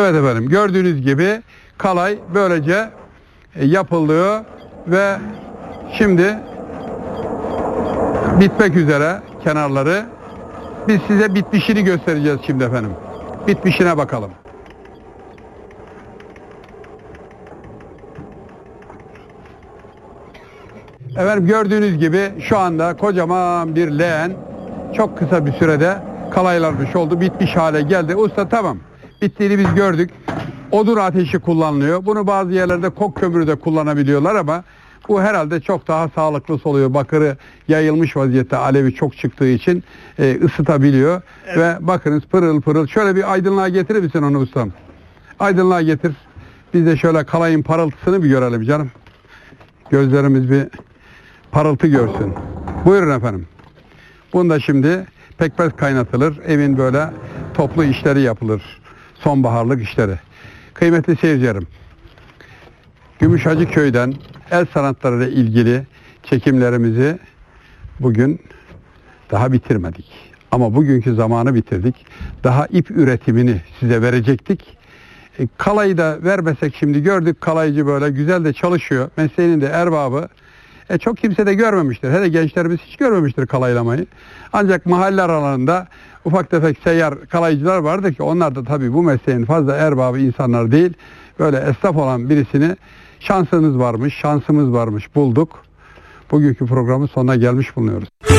Evet efendim, gördüğünüz gibi kalay böylece yapılıyor ve şimdi bitmek üzere kenarları. Biz size bitmişini göstereceğiz şimdi efendim. Bitmişine bakalım. Efendim gördüğünüz gibi şu anda kocaman bir leğen çok kısa bir sürede kalaylanmış oldu. Bitmiş hale geldi. Usta tamam. Bittiğini biz gördük. Odun ateşi kullanılıyor. Bunu bazı yerlerde kok kömürü de kullanabiliyorlar ama bu herhalde çok daha sağlıklı oluyor. Bakırı yayılmış vaziyette, alevi çok çıktığı için ısıtabiliyor. Evet. Ve bakınız pırıl pırıl. Şöyle bir aydınlığa getirir misin onu ustam? Aydınlığa getir. Biz de şöyle kalayın parıltısını bir görelim canım. Gözlerimiz bir parıltı görsün. Buyurun efendim. Bunda şimdi pekmez kaynatılır. Evin böyle toplu işleri yapılır. Sonbaharlık işleri. Kıymetli seyircilerim, Gümüşhacıköy'den el sanatları ile ilgili çekimlerimizi bugün daha bitirmedik. Ama bugünkü zamanı bitirdik. Daha ip üretimini size verecektik. Kalayı da vermesek şimdi gördük, kalaycı böyle güzel de çalışıyor. Mesleğinin de erbabı. Çok kimse de görmemiştir. Hele gençlerimiz hiç görmemiştir kalaylamayı. Ancak mahalle aralarında ufak tefek seyyar kalaycılar vardı ki onlar da tabii bu mesleğin fazla erbabı insanlar değil. Böyle esnaf olan birisini şansımız varmış bulduk. Bugünkü programın sonuna gelmiş bulunuyoruz.